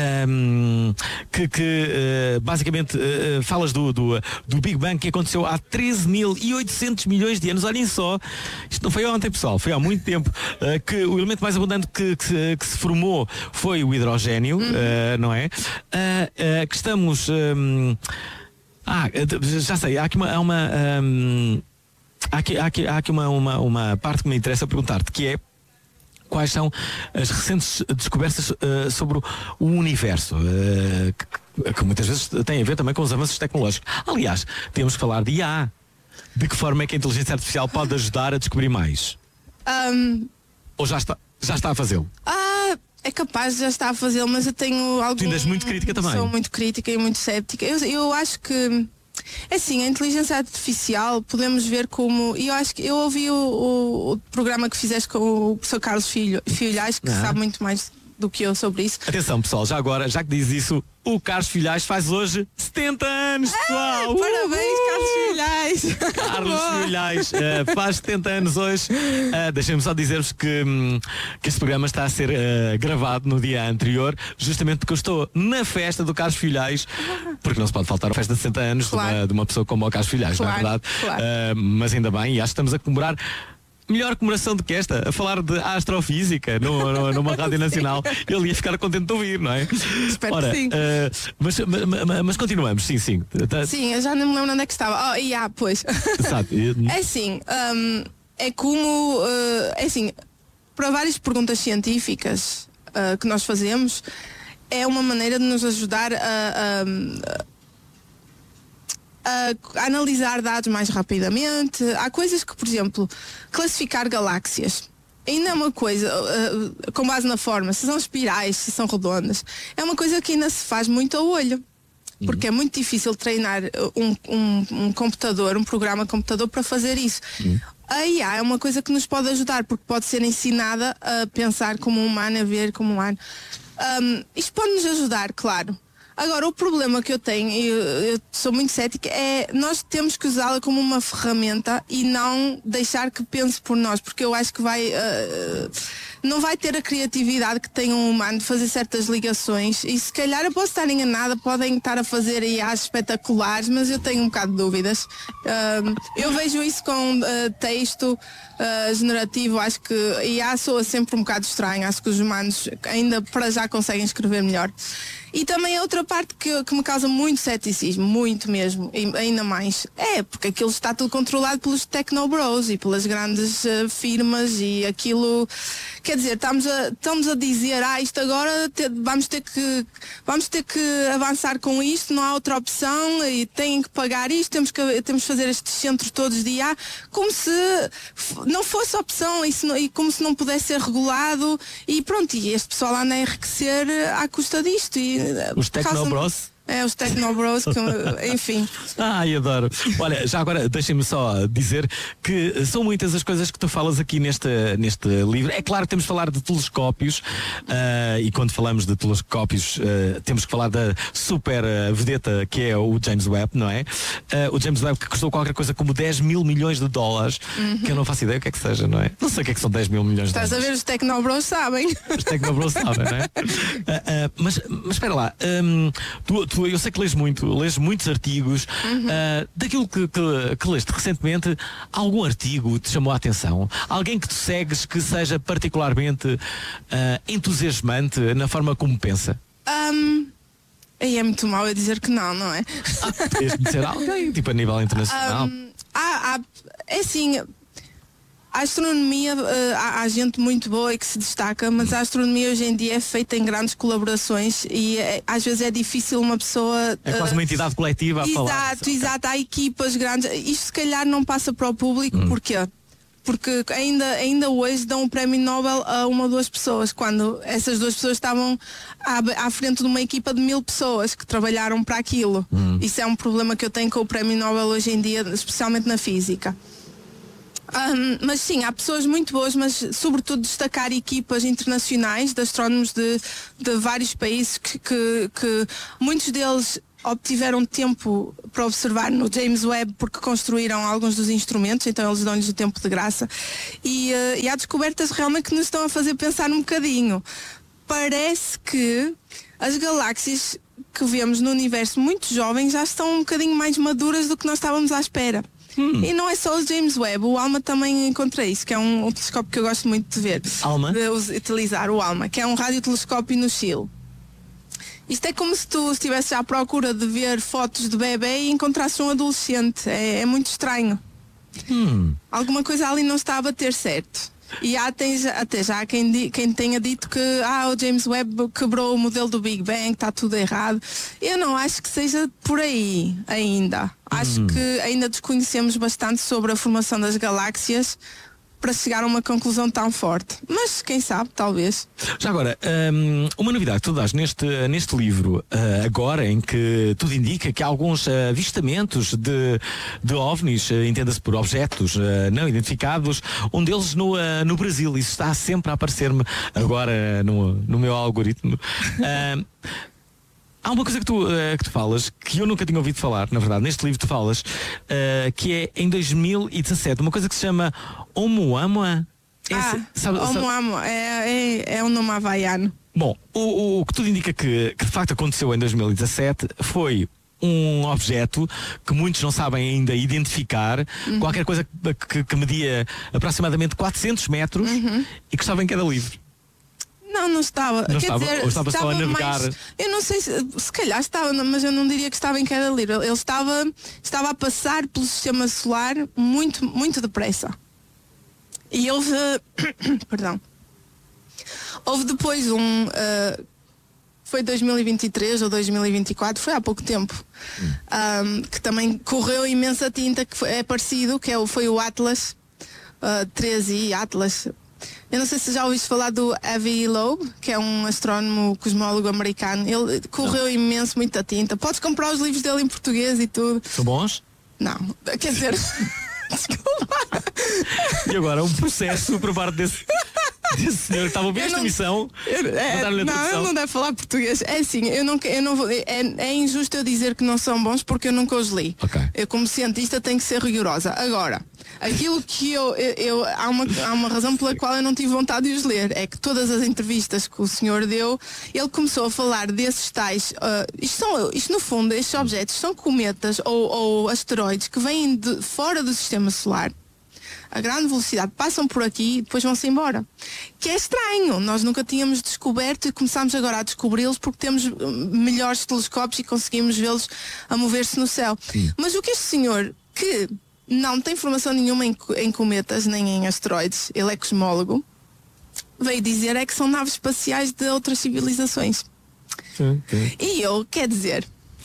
Um, que, que uh, basicamente uh, falas do, do, do Big Bang que aconteceu há treze mil e oitocentos milhões de anos. Olhem só, isto não foi ontem, pessoal, foi há muito tempo uh, que o elemento mais abundante que, que, que se formou foi o hidrogênio, uhum. uh, não é? Uh, uh, que estamos um, ah, já sei, há aqui uma, há uma um, há aqui, há aqui, há aqui uma, uma, uma parte que me interessa perguntar-te, que é quais são as recentes descobertas uh, sobre o universo, uh, que, que muitas vezes têm a ver também com os avanços tecnológicos. Aliás, temos que falar de I A. De que forma é que a inteligência artificial pode ajudar a descobrir mais?
Um...
Ou já está, já está a fazê-lo?
Ah, é capaz de já estar a fazê-lo, mas eu tenho algo.
Tu ainda és muito crítica também.
Sou muito crítica e muito cética. Eu, eu acho que é assim, a inteligência artificial podemos ver como, e eu acho que eu ouvi o, o, o programa que fizeste com o professor Carlos Filho, Filhais, que ah. sabe muito mais do que eu sobre isso.
Atenção, pessoal, já agora, já que diz isso, o Carlos Filhais faz hoje setenta anos, pessoal!
Ah, parabéns, uh! Carlos Filhais!
Carlos Filhais uh, faz setenta anos hoje. Uh, Deixem-me só dizer-vos que, um, que este programa está a ser uh, gravado no dia anterior, justamente porque eu estou na festa do Carlos Filhais, porque não se pode faltar a festa de sessenta anos claro. de, uma, de uma pessoa como o Carlos Filhais, claro, não é verdade?
Claro.
Uh, mas ainda bem, e acho que estamos a comemorar melhor comemoração do que esta, a falar de astrofísica no, no, numa rádio nacional. Ele ia ficar contente de ouvir, não é?
Espero
Ora,
que sim.
Uh, mas, mas, mas continuamos, sim, sim.
Sim, eu já não me lembro onde é que estava. Oh, e yeah, pois. É assim, um, é como, uh, é assim, para várias perguntas científicas uh, que nós fazemos, é uma maneira de nos ajudar a, a, a a analisar dados mais rapidamente. Há coisas que, por exemplo, classificar galáxias ainda é uma coisa, uh, com base na forma, se são espirais, se são redondas, é uma coisa que ainda se faz muito a olho. Porque uhum. é muito difícil treinar um, um, um computador, um programa computador para fazer isso. Uhum. A I A é uma coisa que nos pode ajudar, porque pode ser ensinada a pensar como um humano, a ver como um humano. Um, isto pode nos ajudar, claro. Agora, o problema que eu tenho, e eu, eu sou muito cética, é nós temos que usá-la como uma ferramenta e não deixar que pense por nós, porque eu acho que vai uh, não vai ter a criatividade que tem um humano de fazer certas ligações, e se calhar eu posso estar enganada, podem estar a fazer I As espetaculares, mas eu tenho um bocado de dúvidas. Uh, eu vejo isso com uh, texto uh, generativo, acho que I A soa sempre um bocado estranho, acho que os humanos ainda para já conseguem escrever melhor. E também a outra parte que, que me causa muito ceticismo, muito mesmo, e ainda mais, é porque aquilo está tudo controlado pelos technobros e pelas grandes uh, firmas, e aquilo, quer dizer, estamos a, estamos a dizer, ah, isto agora te, vamos ter que vamos ter que avançar com isto, não há outra opção e têm que pagar isto, temos que temos que fazer estes centros todos de I A, como se não fosse opção e, se não, e como se não pudesse ser regulado, e pronto, e este pessoal anda a enriquecer à custa disto. E
os Tecnobros?
É, os Tecnobros, que, enfim.
Ai, adoro. Olha, já agora deixem-me só dizer que são muitas as coisas que tu falas aqui neste, neste livro. É claro que temos de falar de telescópios, uh, e quando falamos de telescópios uh, temos que falar da super uh, vedeta que é o James Webb, não é? Uh, o James Webb que custou qualquer coisa como dez mil milhões de dólares, uhum. que eu não faço ideia o que é que seja, não é? Não sei o que é que são dez mil milhões de
dólares.
Estás
a ver, os Tecnobros sabem.
Os Tecnobros sabem, não é? Uh, uh, mas, mas espera lá, um, tu, tu eu sei que lês muito, lês muitos artigos. Uhum. Uh, daquilo que, que, que leste recentemente, algum artigo te chamou a atenção? Alguém que tu segues que seja particularmente uh, entusiasmante na forma como pensa?
Um, aí é muito mau eu dizer que não, não é?
Ah, tens de dizer alguém, tipo a nível internacional.
Um, há, há, é assim, A astronomia, uh, há, há gente muito boa e que se destaca, mas a astronomia hoje em dia é feita em grandes colaborações e é, às vezes é difícil uma pessoa...
É quase uma entidade coletiva a
exato,
falar.
Exato, exato, há equipas grandes. Isto se calhar não passa para o público, hum. porquê? Porque ainda, ainda hoje dão o prémio Nobel a uma ou duas pessoas, quando essas duas pessoas estavam à, à frente de uma equipa de mil pessoas que trabalharam para aquilo. Hum. Isso é um problema que eu tenho com o prémio Nobel hoje em dia, especialmente na física. Um, mas sim, há pessoas muito boas, mas sobretudo destacar equipas internacionais de astrónomos de, de vários países que, que, que muitos deles obtiveram tempo para observar no James Webb porque construíram alguns dos instrumentos, então eles dão-lhes o tempo de graça e, uh, e há descobertas realmente que nos estão a fazer pensar um bocadinho. Parece que as galáxias que vemos no universo muito jovens já estão um bocadinho mais maduras do que nós estávamos à espera. Hum. E não é só o James Webb, o ALMA também encontra isso, que é um, um telescópio que eu gosto muito de ver.
ALMA?
De utilizar o ALMA, que é um radiotelescópio no Chile. Isto é como se tu estivesses à procura de ver fotos de bebê e encontrasses um adolescente. É, é muito estranho.
Hum.
Alguma coisa ali não está a bater certo. E há, tem, até já há quem, quem tenha dito que ah, o James Webb quebrou o modelo do Big Bang, está tudo errado. Eu não acho que seja por aí ainda. Acho hum. que ainda desconhecemos bastante sobre a formação das galáxias para chegar a uma conclusão tão forte. Mas quem sabe, talvez.
Já agora, um, uma novidade que tu dás neste, neste livro, uh, agora em que tudo indica que há alguns uh, avistamentos de, de OVNIs, uh, entenda-se por objetos uh, não identificados, um deles no, uh, no Brasil. Isso está sempre a aparecer-me agora uh, no, no meu algoritmo. Uh, Há uma coisa que tu, uh, que tu falas, que eu nunca tinha ouvido falar, na verdade, neste livro tu falas, uh, que é em dois mil e dezassete, uma coisa que se chama Oumuamua.
Ah, Oumuamua, é, é, é um nome havaiano.
Bom, o, o que tudo indica que, que de facto aconteceu em dois mil e dezassete foi um objeto que muitos não sabem ainda identificar, uhum. qualquer coisa que, que, que media aproximadamente quatrocentos metros uhum. e que estava em cada livro.
Não, não estava.
Não
Quer
estava,
dizer,
ou estava, estava só a navegar?
Mais, eu não sei, se, se calhar estava, mas eu não diria que estava em cada livro. Ele estava, estava a passar pelo sistema solar muito, muito depressa. E houve, perdão, houve depois um, uh, foi dois mil e vinte e três ou dois mil e vinte e quatro, foi há pouco tempo, hum. um, que também correu imensa tinta, que foi, é parecido, que é o, foi o Atlas, uh, treze I Atlas. Eu não sei se já ouviste falar do Avi Loeb, que é um astrónomo cosmólogo americano. Ele correu não. imenso, muita tinta. Podes comprar os livros dele em português e tudo.
São bons?
Não, quer dizer... Desculpa.
E agora, um processo por parte desse... Esse senhor estava a ouvir esta emissão.
É, não, ele não deve falar português. É assim, eu não, eu não vou, é, é injusto eu dizer que não são bons porque eu nunca os li.
Okay.
Eu, como cientista, tenho que ser rigorosa. Agora, aquilo que eu, eu, eu há, uma, há uma razão pela qual eu não tive vontade de os ler. É que todas as entrevistas que o senhor deu, ele começou a falar desses tais. Uh, isto, são, isto, no fundo, estes objetos são cometas ou, ou asteroides que vêm de fora do sistema solar. A grande velocidade, passam por aqui e depois vão-se embora. Que é estranho, nós nunca tínhamos descoberto e começámos agora a descobri-los porque temos melhores telescópios e conseguimos vê-los a mover-se no céu. Sim. Mas o que este senhor, que não tem formação nenhuma em, em cometas nem em asteroides, ele é cosmólogo, veio dizer é que são naves espaciais de outras civilizações. Sim, sim. E eu, quer dizer...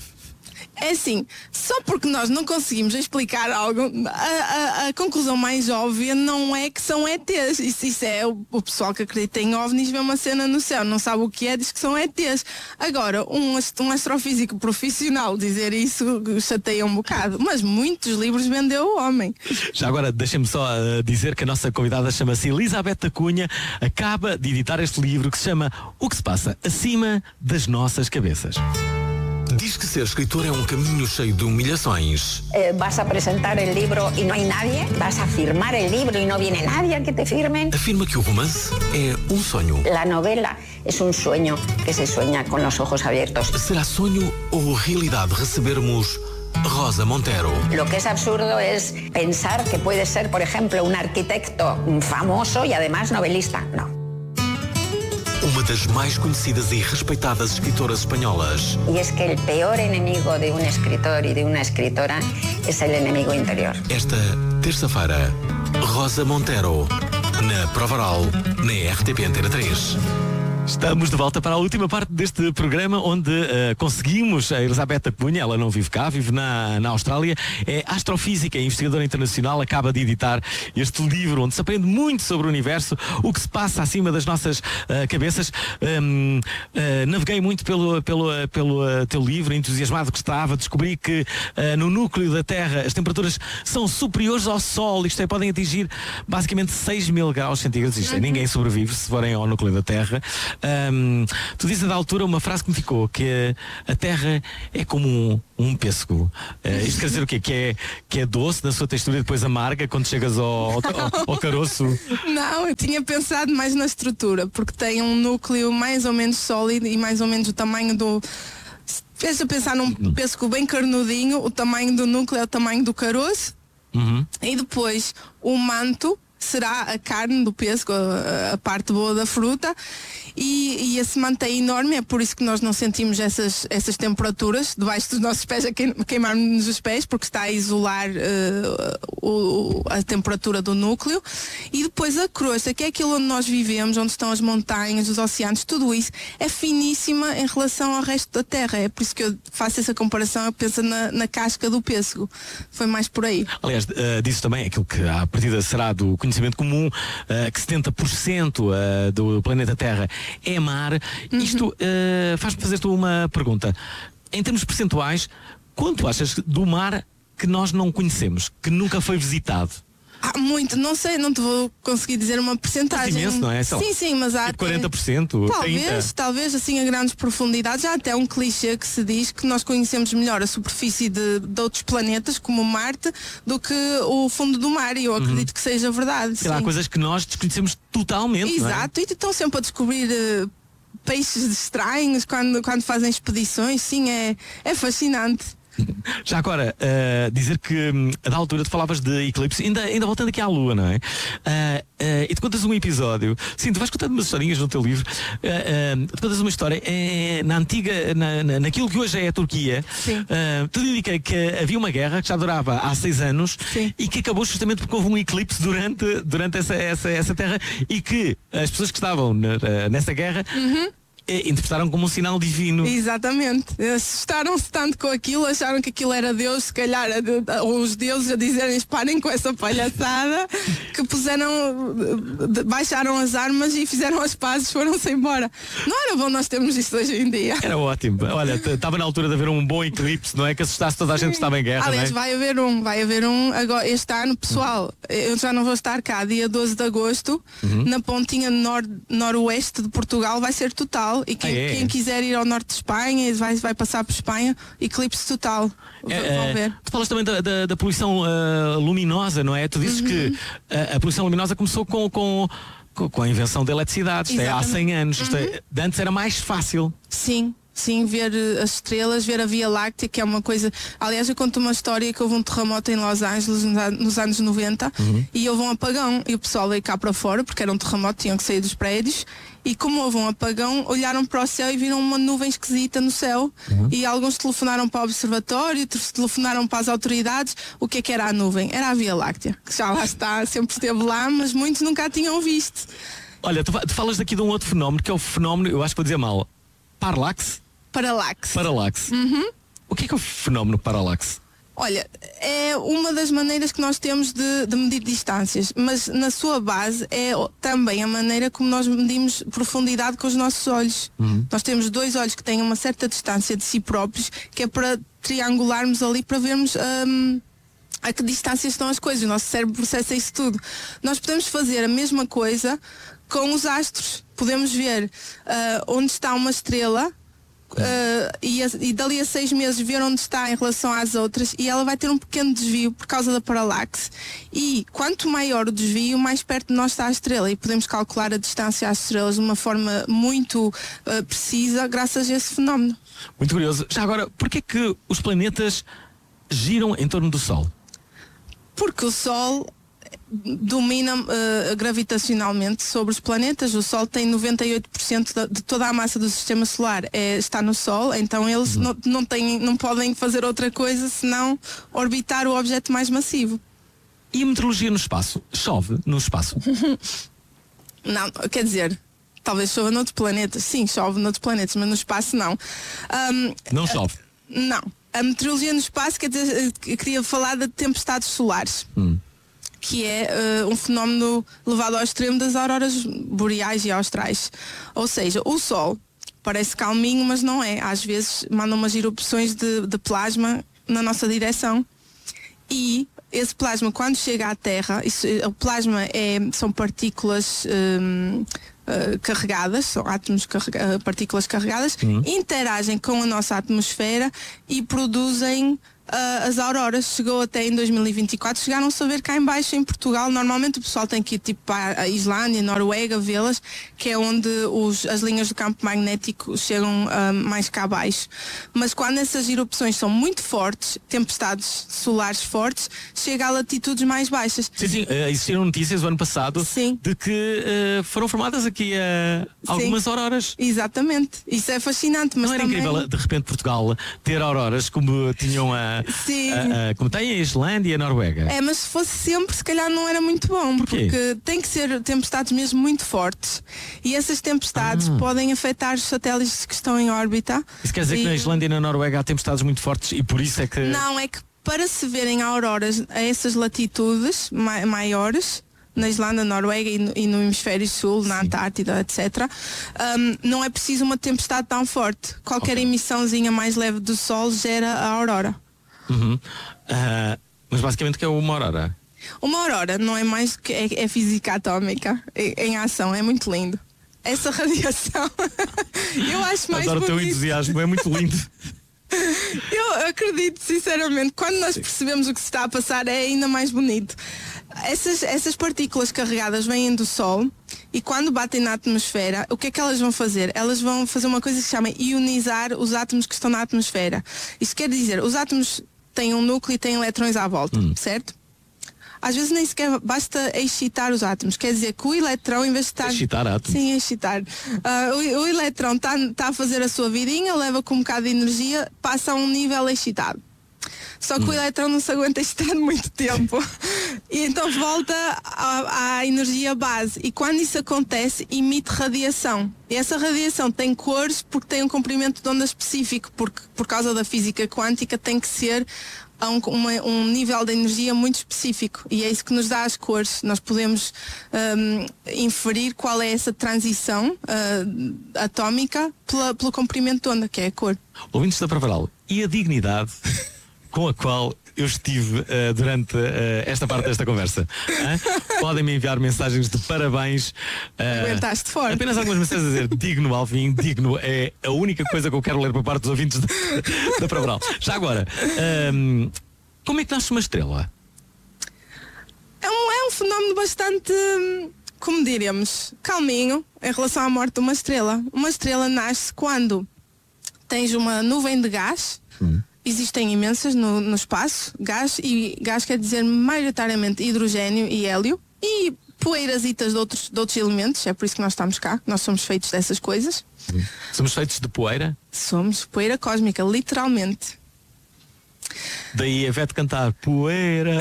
É assim, só porque nós não conseguimos explicar algo, a, a, a conclusão mais óbvia não é que são E Tês. Isso, isso é o, o pessoal que acredita em OVNIs vê uma cena no céu, não sabe o que é, diz que são E Tês. Agora, um, um astrofísico profissional dizer isso chateia um bocado, mas muitos livros vendeu o homem.
Já agora, deixem-me só uh, dizer que a nossa convidada chama-se Elizabeth Cunha, acaba de editar este livro que se chama O que se passa acima das nossas cabeças.
Diz que ser escritor é um caminho cheio de humilhações.
Eh, vas a apresentar el libro y no hay nadie. Vas a firmar el libro y no viene nadie a que te firmen.
Afirma que o romance é um sonho.
La novela es un sueño que se sueña con los ojos abiertos.
Será sonho ou realidade recebermos Rosa Montero?
Lo que es absurdo es pensar que puede ser, por ejemplo, un arquitecto famoso y además novelista. No.
Uma das mais conhecidas e respeitadas escritoras espanholas.
Y es que el peor enemigo de un escritor y de una escritora es el enemigo interior.
Esta terça-feira, Rosa Montero. Na Provaral, na R T P Antena três.
Estamos de volta para a última parte deste programa, onde uh, conseguimos a Elizabeth Cunha, ela não vive cá, vive na, na Austrália, é astrofísica, investigadora internacional, acaba de editar este livro onde se aprende muito sobre o universo, o que se passa acima das nossas uh, cabeças. Um, uh, naveguei muito pelo, pelo, pelo uh, teu livro, entusiasmado que estava, descobri que uh, no núcleo da Terra as temperaturas são superiores ao Sol, isto é, podem atingir basicamente seis mil graus centígrados, isto é, ninguém sobrevive se forem ao núcleo da Terra. Um, tu dizes da altura uma frase que me ficou, que a Terra é como um, um pêssego. Uh, isto quer dizer o quê? Que é, que é doce na sua textura e depois amarga quando chegas ao, ao, ao caroço?
Não, eu tinha pensado mais na estrutura, porque tem um núcleo mais ou menos sólido e mais ou menos o tamanho do... Fez a pensar num pêssego bem carnudinho, o tamanho do núcleo é o tamanho do caroço. Uhum. E depois o manto será a carne do pêssego, a, a parte boa da fruta, e, e esse manto é enorme, é por isso que nós não sentimos essas, essas temperaturas debaixo dos nossos pés, a queimar-nos os pés, porque está a isolar uh, o, a temperatura do núcleo. E depois a crosta, que é aquilo onde nós vivemos, onde estão as montanhas, os oceanos, tudo isso é finíssima em relação ao resto da Terra. É por isso que eu faço essa comparação, eu penso na, na casca do pêssego. Foi mais por aí.
Aliás, uh, disse também aquilo que à partida será do conhecimento comum, uh, que setenta por cento uh, do planeta Terra é mar. Uhum. Isto uh, faz-me fazer-te uma pergunta. Em termos percentuais, quanto achas do mar que nós não conhecemos, que nunca foi visitado?
Há muito, não sei, não te vou conseguir dizer uma percentagem.
Imenso, não é? Só
sim, sim, mas há
tipo quarenta por cento,
talvez,
trinta por cento.
talvez assim a grandes profundidades. Há até um clichê que se diz que nós conhecemos melhor a superfície de, de outros planetas, como Marte, do que o fundo do mar, e eu acredito uhum. que seja verdade.
Há coisas que nós desconhecemos totalmente.
Exato,
não é?
E estão sempre a descobrir uh, peixes estranhos quando, quando fazem expedições. Sim, é, é fascinante.
Já agora, uh, dizer que um, a da altura tu falavas de eclipse, ainda, ainda voltando aqui à Lua, não é? Uh, uh, e tu contas um episódio, sim, tu vais contando umas historinhas no teu livro, uh, uh, tu contas uma história é, na antiga, na, na, naquilo que hoje é a Turquia. Uh, tu indica que havia uma guerra que já durava há seis anos. Sim. E que acabou justamente porque houve um eclipse durante, durante essa, essa, essa terra, e que as pessoas que estavam na, nessa guerra uhum. interpretaram como um sinal divino.
Exatamente. Assustaram-se tanto com aquilo, acharam que aquilo era Deus, se calhar os deuses a dizerem parem com essa palhaçada, que puseram, baixaram as armas e fizeram as pazes, foram-se embora. Não era bom nós termos isso hoje em dia.
Era ótimo. Olha, estava na altura de haver um bom eclipse, não é? Que assustasse toda a gente que estava em guerra.
Aliás,
não é?
vai haver um, vai haver um agora, este ano, pessoal. Eu já não vou estar cá, dia doze de agosto, uhum. na pontinha nor, noroeste de Portugal, vai ser total. E quem, ah, é? quem quiser ir ao norte de Espanha vai, vai passar por Espanha, eclipse total.
É, vão ver. Tu falas também da, da, da poluição uh, luminosa, não é? Tu dizes uhum. que uh, a poluição luminosa começou com, com, com a invenção da eletricidade, isto é, há cem anos. Isto é, de antes era mais fácil.
Sim. Sim, ver as estrelas, ver a Via Láctea, que é uma coisa... Aliás, eu conto uma história que houve um terremoto em Los Angeles nos anos noventa uhum. e houve um apagão e o pessoal veio cá para fora, porque era um terremoto, tinham que sair dos prédios, e como houve um apagão, olharam para o céu e viram uma nuvem esquisita no céu uhum. e alguns telefonaram para o observatório, telefonaram para as autoridades. O que é que era a nuvem? Era a Via Láctea, que já lá está, sempre esteve lá, mas muitos nunca a tinham visto.
Olha, tu, tu falas daqui de um outro fenómeno, que é o fenómeno, eu acho que vou dizer mal, Parallaxe?
Paralaxe.
Paralaxe.
Uhum.
O que é que é o fenómeno Paralaxe?
Olha, é uma das maneiras que nós temos de, de medir distâncias, mas na sua base é também a maneira como nós medimos profundidade com os nossos olhos. Uhum. Nós temos dois olhos que têm uma certa distância de si próprios, que é para triangularmos ali, para vermos um, a que distância estão as coisas. O nosso cérebro processa isso tudo. Nós podemos fazer a mesma coisa com os astros. Podemos ver uh, onde está uma estrela, Uh, e, a, e dali a seis meses ver onde está em relação às outras, e ela vai ter um pequeno desvio por causa da paralaxe, e quanto maior o desvio, mais perto de nós está a estrela, e podemos calcular a distância às estrelas de uma forma muito uh, precisa graças a esse fenómeno.
Muito curioso. Já agora, porquê que os planetas giram em torno do Sol?
Porque o Sol domina uh, gravitacionalmente sobre os planetas. O Sol tem noventa e oito por cento de, de toda a massa do sistema solar é, está no Sol, então eles uhum. não, não, têm, não podem fazer outra coisa senão orbitar o objeto mais massivo.
E a meteorologia no espaço? Chove no espaço?
Não, quer dizer, talvez chova noutros planetas. Sim, chove noutros planetas, mas no espaço não. Um,
não chove?
Uh, não. A meteorologia no espaço, quer dizer, eu queria falar de tempestades solares.
Hum.
Que é uh, um fenómeno levado ao extremo das auroras boreais e austrais. Ou seja, o Sol parece calminho, mas não é. Às vezes mandam umas erupções de, de plasma na nossa direção. E esse plasma, quando chega à Terra, isso, o plasma é, são partículas um, uh, carregadas, são átomos carrega, partículas carregadas, uhum. interagem com a nossa atmosfera e produzem Uh, as auroras. Chegou até em dois mil e vinte e quatro, chegaram-se a ver cá em baixo em Portugal. Normalmente o pessoal tem que ir tipo para a Islândia, Noruega, vê-las, que é onde os, as linhas do campo magnético chegam uh, mais cá abaixo. Mas quando essas erupções são muito fortes, tempestades solares fortes, chega a latitudes mais baixas.
Sim, sim, uh, existiram notícias o ano passado
sim.
de que uh, foram formadas aqui uh, algumas sim. auroras.
Exatamente, isso é fascinante. Mas
não era
também...
incrível de repente Portugal ter auroras como tinham a
Sim.
Uh, uh, como tem a Islândia e a Noruega.
É, mas se fosse sempre, se calhar não era muito bom.
Porquê?
Porque tem que ser tempestades mesmo muito fortes. E essas tempestades ah. podem afetar os satélites que estão em órbita.
Isso quer dizer e... que na Islândia e na Noruega há tempestades muito fortes e por isso é que...
Não, é que para se verem auroras a essas latitudes ma- maiores, na Islândia, na Noruega e no, e no hemisfério sul, na Sim. Antártida, etcétera, um, não é preciso uma tempestade tão forte. Qualquer okay. emissãozinha mais leve do Sol gera a aurora.
Uhum. Uh, mas basicamente que é uma aurora?
Uma aurora não é mais que é, é física atómica em, em ação, é muito lindo. Essa radiação eu acho mais
Adoro
bonito.
O teu entusiasmo, é muito lindo.
Eu acredito sinceramente, quando nós percebemos o que se está a passar é ainda mais bonito. Essas, essas partículas carregadas vêm do Sol e quando batem na atmosfera, o que é que elas vão fazer? Elas vão fazer uma coisa que se chama ionizar os átomos que estão na atmosfera. Isso quer dizer, os átomos têm um núcleo e têm elétrons à volta, hum. certo? Às vezes nem sequer basta excitar os átomos. Quer dizer que o eletrão, em vez de estar...
Excitar átomos?
Sim, excitar. Uh, o, o eletrão está tá a fazer a sua vidinha, leva com um bocado de energia, passa a um nível excitado. Só que hum. o eletrão não se aguenta excitar muito tempo. E então volta à, à energia base. E quando isso acontece, emite radiação. E essa radiação tem cores porque tem um comprimento de onda específico, porque por causa da física quântica tem que ser a um, uma, um nível de energia muito específico. E é isso que nos dá as cores. Nós podemos um, inferir qual é essa transição uh, atómica pela, pelo comprimento de onda, que é a cor.
Ouvintes da Pravaral, e a dignidade com a qual eu estive uh, durante uh, esta parte desta conversa. Uh? Podem-me enviar mensagens de parabéns.
Uh, Aguentaste forte.
Apenas algumas mensagens a dizer digno, Alvin, digno. É a única coisa que eu quero ler por parte dos ouvintes da, da Pravaral. Já agora, um, como é que nasce uma estrela?
É um, é um fenómeno bastante, como diríamos, calminho em relação à morte de uma estrela. Uma estrela nasce quando tens uma nuvem de gás. Hum. Existem imensas no, no espaço, gás, e gás quer dizer maioritariamente hidrogênio e hélio, e poeirasitas de outros, de outros elementos, é por isso que nós estamos cá, nós somos feitos dessas coisas.
Somos feitos de poeira?
Somos poeira cósmica, literalmente.
Daí a Ivete cantar poeira.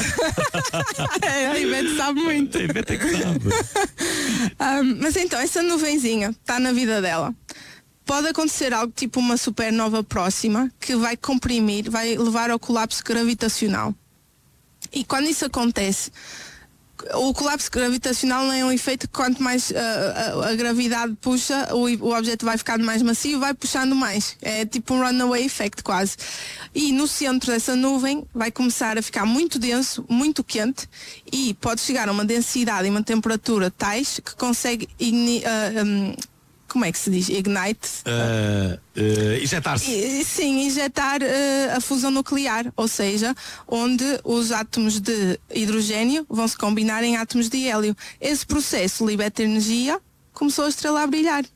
É, a Ivete sabe muito.
A Ivete é que sabe.
um, mas então, essa nuvenzinha está na vida dela. Pode acontecer algo tipo uma supernova próxima que vai comprimir, vai levar ao colapso gravitacional. E quando isso acontece, o colapso gravitacional não é um efeito que quanto mais uh, a, a gravidade puxa, o, o objeto vai ficando mais macio, vai puxando mais. É tipo um runaway effect quase. E no centro dessa nuvem vai começar a ficar muito denso, muito quente, e pode chegar a uma densidade e uma temperatura tais que consegue igni, uh, um, como é que se diz? Ignite?
Uh, uh, injetar-se.
I, sim, injetar uh, a fusão nuclear, ou seja, onde os átomos de hidrogênio vão se combinar em átomos de hélio. Esse processo liberta energia, começou a estrela a brilhar.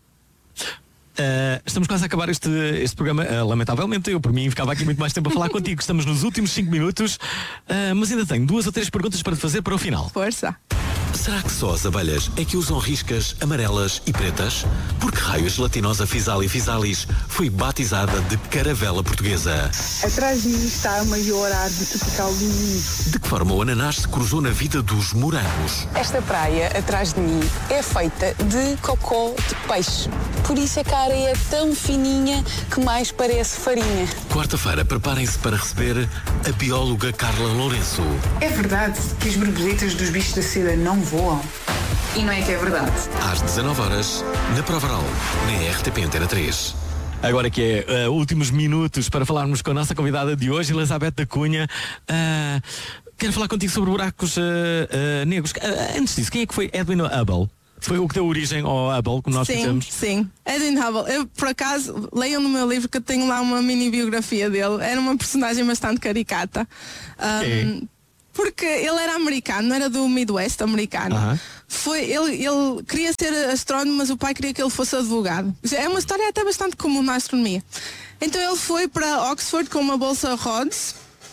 Uh, estamos quase a acabar este, este programa. Uh, lamentavelmente, eu por mim ficava aqui muito mais tempo a falar contigo. Estamos nos últimos cinco minutos, uh, mas ainda tenho duas ou três perguntas para te fazer para o final.
Força.
Será que só as abelhas é que usam riscas amarelas e pretas? Por que raio a gelatinosa Physalia physalis foi batizada de caravela portuguesa?
Atrás de mim está a maior árvore tropical do mundo.
De que forma o ananás se cruzou na vida dos morangos?
Esta praia, atrás de mim, é feita de cocó de peixe. Por isso é que a areia é tão fininha que mais parece farinha.
Quarta-feira, preparem-se para receber a bióloga Carla Lourenço.
É verdade que as borboletas dos bichos da seda não voam? E não é que é verdade?
Às dezanove horas, na Provaral, na R T P Antena três.
Agora que é uh, últimos minutos para falarmos com a nossa convidada de hoje, Elizabeth da Cunha. Uh, quero falar contigo sobre buracos uh, uh, negros. Uh, antes disso, quem é que foi Edwin Hubble? Foi o que deu origem ao Hubble, como nós
sim,
dizemos?
Sim, Edwin Hubble. Eu, por acaso, leiam no meu livro que eu tenho lá uma mini biografia dele. Era uma personagem bastante caricata. Um, porque ele era americano, era do Midwest americano. Uh-huh. Foi, ele, ele queria ser astrónomo, mas o pai queria que ele fosse advogado. É uma história até bastante comum na astronomia. Então ele foi para Oxford com uma bolsa Rhodes.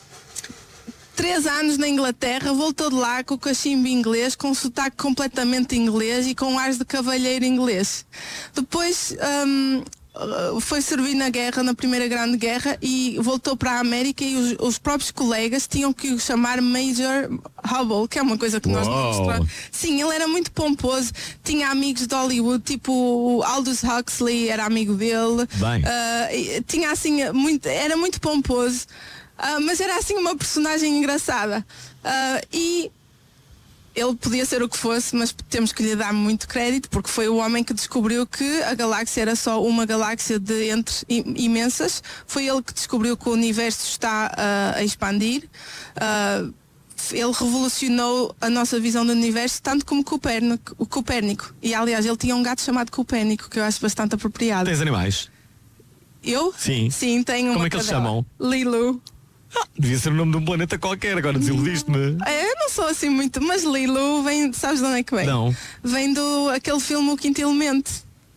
Três anos na Inglaterra, voltou de lá com o cachimbo inglês, com um sotaque completamente inglês e com ares de cavalheiro inglês. Depois um, foi servir na guerra, na Primeira Grande Guerra, e voltou para a América, e os, os próprios colegas tinham que o chamar Major Hubble, que é uma coisa que nós não mostramos. Sim, ele era muito pomposo, tinha amigos de Hollywood, tipo o Aldous Huxley era amigo dele. Uh, tinha assim, muito, era muito pomposo. Uh, mas era assim uma personagem engraçada, uh, e ele podia ser o que fosse, mas temos que lhe dar muito crédito, porque foi o homem que descobriu que a galáxia era só uma galáxia de entre imensas. Foi ele que descobriu que o universo está uh, a expandir. Uh, ele revolucionou a nossa visão do universo, tanto como Copérnico, o Copérnico. E aliás, ele tinha um gato chamado Copérnico, que eu acho bastante apropriado.
Tens animais?
Eu?
Sim.
Sim, tenho uma.
Como é que eles chamam?
Lilu.
Ah, devia ser o nome de um planeta qualquer, agora desiludiste-me.
É, eu não sou assim muito, mas Lilu vem, sabes de onde é que vem?
Não.
Vem do aquele filme O Quinto Elemento.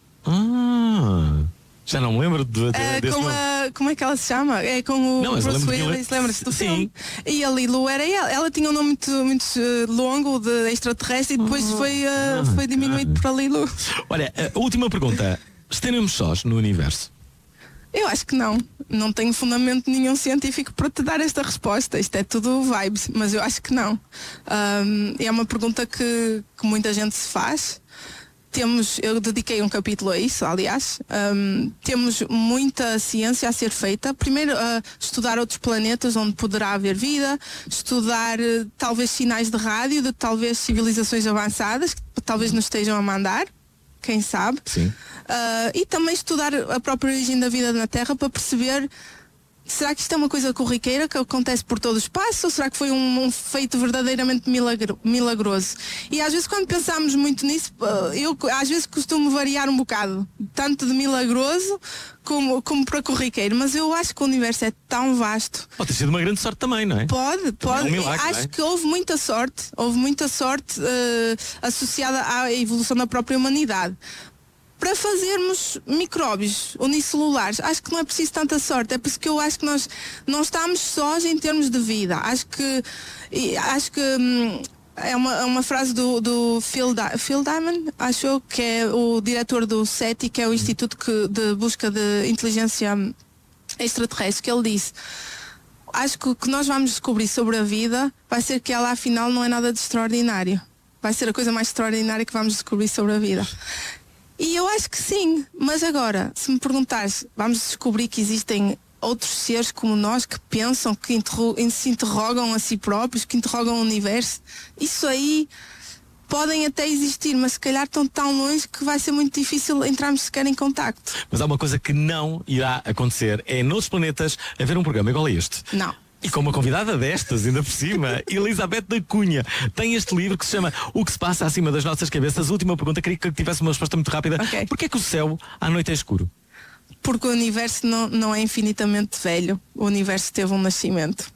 Ah, já não me lembro de, de,
é,
desse
com
nome.
a, como é que ela se chama? É com o
não,
Bruce
lembro
Willis, lembra-se do
Sim.
filme? E a Lilu era ela, ela tinha um nome muito, muito uh, longo de extraterrestre, e depois foi, uh, foi diminuído para Lilu.
Olha, a última pergunta, estaremos sós no universo?
Eu acho que não. Não tenho fundamento nenhum científico para te dar esta resposta. Isto é tudo vibes, mas eu acho que não. Um, é uma pergunta que, que muita gente se faz. Temos, eu dediquei um capítulo a isso, aliás. Um, temos muita ciência a ser feita. Primeiro, uh, estudar outros planetas onde poderá haver vida, estudar uh, talvez sinais de rádio de talvez civilizações avançadas que talvez nos estejam a mandar. Quem sabe?
Sim.
Uh, e também estudar a própria origem da vida na Terra para perceber, será que isto é uma coisa corriqueira que acontece por todo o espaço, ou será que foi um, um feito verdadeiramente milagro, milagroso? E às vezes quando pensamos muito nisso, eu às vezes costumo variar um bocado, tanto de milagroso como, como para corriqueiro, mas eu acho que o universo é tão vasto.
Pode ter sido uma grande sorte também, não é?
Pode, pode.
É um milagre,
acho
não é?
que houve muita sorte, houve muita sorte uh, associada à evolução da própria humanidade. Para fazermos micróbios unicelulares, acho que não é preciso tanta sorte. É por isso que eu acho que nós não estamos sós em termos de vida. Acho que acho que hum, é uma, é uma frase do, do Phil, Di- Phil Diamond, acho que é o diretor do SETI, que é o Instituto que, de Busca de Inteligência Extraterrestre, que ele disse: acho que o que nós vamos descobrir sobre a vida vai ser que ela afinal não é nada de extraordinário. Vai ser a coisa mais extraordinária que vamos descobrir sobre a vida. E eu acho que sim, mas agora, se me perguntares, vamos descobrir que existem outros seres como nós que pensam, que interro- se interrogam a si próprios, que interrogam o universo, isso aí podem até existir, mas se calhar estão tão longe que vai ser muito difícil entrarmos sequer em contacto.
Mas há uma coisa que não irá acontecer, é noutros planetas haver um programa igual a este.
Não.
E com uma convidada destas, ainda por cima, Elizabeth da Cunha, tem este livro que se chama O que se passa acima das nossas cabeças. Última pergunta, queria que tivesse uma resposta muito rápida.
Okay.
Porquê é que o céu à noite é escuro?
Porque o universo não, não é infinitamente velho. O universo teve um nascimento.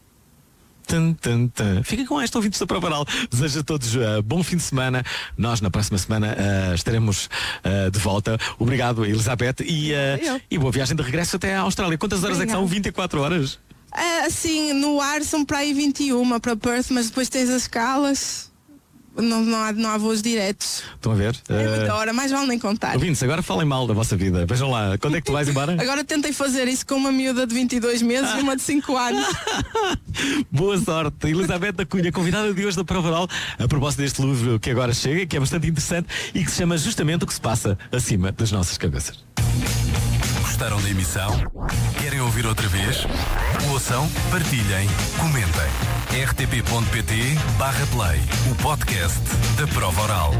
Tum, tum, tum. Fica com esta, ouvintes da Provaral. Desejo a todos uh, bom fim de semana. Nós na próxima semana uh, estaremos uh, de volta. Obrigado, Elizabeth, e, uh, e boa viagem de regresso até à Austrália. Quantas horas
Obrigada.
é que são? vinte e quatro horas?
É, assim, no ar são para aí vinte e uma para Perth, mas depois tens as escalas. Não, não, há, não há voos diretos.
Estão a ver?
É
Uh,
muita hora, mais vale nem contar.
Ouvintes, agora falem mal da vossa vida. Vejam lá, quando é que tu vais embora?
Agora tentei fazer isso com uma miúda de vinte e dois meses e uma de cinco anos.
Boa sorte. Elizabeth da Cunha, convidada de hoje da Prova Oral, a propósito deste livro que agora chega, que é bastante interessante e que se chama justamente O que se passa acima das nossas cabeças.
Gostaram da emissão? Querem ouvir outra vez? Ouçam, partilhem, comentem. r t p ponto p t barra play, o podcast da Prova Oral.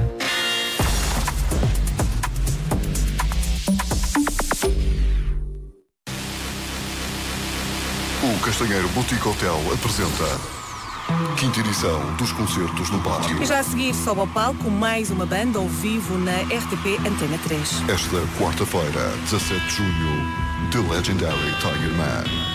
O Castanheiro Boutique Hotel apresenta quinta edição dos concertos no Pátio.
E já a seguir sobe ao palco mais uma banda ao vivo na R T P Antena três.
Esta quarta-feira, dezassete de junho, The Legendary Tiger Man.